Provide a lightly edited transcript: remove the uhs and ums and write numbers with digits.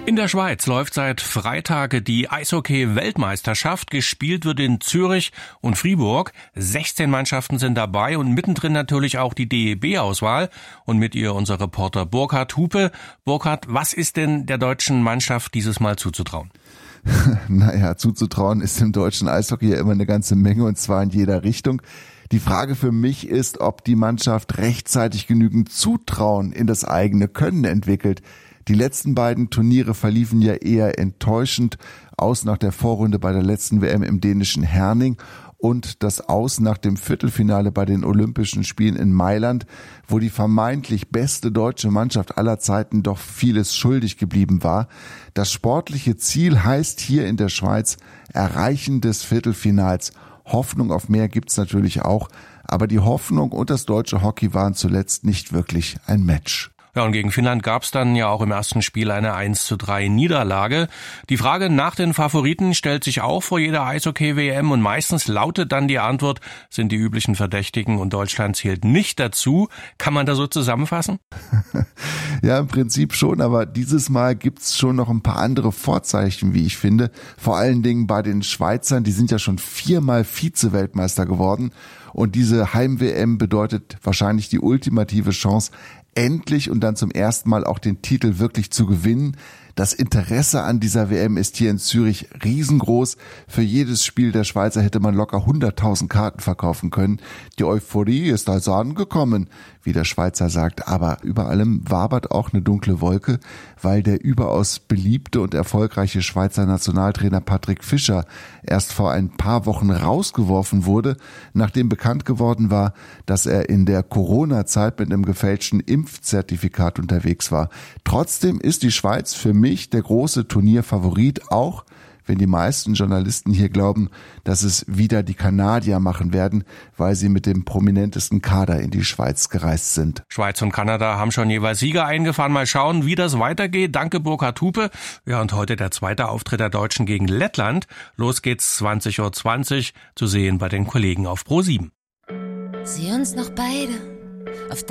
In der Schweiz läuft seit Freitag die Eishockey-Weltmeisterschaft. Gespielt wird in Zürich und Fribourg. 16 Mannschaften sind dabei und mittendrin natürlich auch die DEB-Auswahl. Und mit ihr unser Reporter Burkhard Hupe. Burkhard, was ist denn der deutschen Mannschaft dieses Mal zuzutrauen? Naja, zuzutrauen ist im deutschen Eishockey ja immer eine ganze Menge, und zwar in jeder Richtung. Die Frage für mich ist, ob die Mannschaft rechtzeitig genügend Zutrauen in das eigene Können entwickelt. Die letzten beiden Turniere verliefen ja eher enttäuschend aus nach der Vorrunde bei der letzten WM im dänischen Herning und das Aus nach dem Viertelfinale bei den Olympischen Spielen in Mailand, wo die vermeintlich beste deutsche Mannschaft aller Zeiten doch vieles schuldig geblieben war. Das sportliche Ziel heißt hier in der Schweiz Erreichen des Viertelfinals. Hoffnung auf mehr gibt's natürlich auch, aber die Hoffnung und das deutsche Hockey waren zuletzt nicht wirklich ein Match. Ja, und gegen Finnland gab's dann ja auch im ersten Spiel eine 1:3 Niederlage. Die Frage nach den Favoriten stellt sich auch vor jeder Eishockey-WM und meistens lautet dann die Antwort, sind die üblichen Verdächtigen und Deutschland zählt nicht dazu. Kann man da so zusammenfassen? Ja, im Prinzip schon, aber dieses Mal gibt's schon noch ein paar andere Vorzeichen, wie ich finde. Vor allen Dingen bei den Schweizern, die sind ja schon 4-mal Vize-Weltmeister geworden. Und diese Heim-WM bedeutet wahrscheinlich die ultimative Chance, endlich und dann zum ersten Mal auch den Titel wirklich zu gewinnen. Das Interesse an dieser WM ist hier in Zürich riesengroß. Für jedes Spiel der Schweizer hätte man locker 100.000 Karten verkaufen können. Die Euphorie ist also angekommen, wie der Schweizer sagt. Aber über allem wabert auch eine dunkle Wolke, weil der überaus beliebte und erfolgreiche Schweizer Nationaltrainer Patrick Fischer erst vor ein paar Wochen rausgeworfen wurde, nachdem bekannt geworden war, dass er in der Corona-Zeit mit einem gefälschten Impfzertifikat unterwegs war. Trotzdem ist die Schweiz für mich der große Turnierfavorit, auch wenn die meisten Journalisten hier glauben, dass es wieder die Kanadier machen werden, weil sie mit dem prominentesten Kader in die Schweiz gereist sind. Schweiz und Kanada haben schon jeweils Sieger eingefahren. Mal schauen, wie das weitergeht. Danke, Burkhard Hupe. Ja, und heute der zweite Auftritt der Deutschen gegen Lettland. Los geht's 20:20 Uhr, zu sehen bei den Kollegen auf Pro7. Sieh uns noch beide auf